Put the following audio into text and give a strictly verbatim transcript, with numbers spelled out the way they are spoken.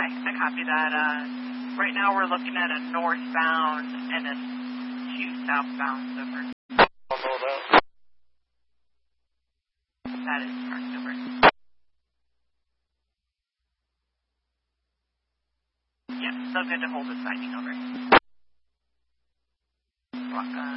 Okay, I copy that. Uh, right now we're looking at a northbound and a two southbound, over. I'll know that. That is correct, over. Yes, still good to hold the sighting, over. Welcome.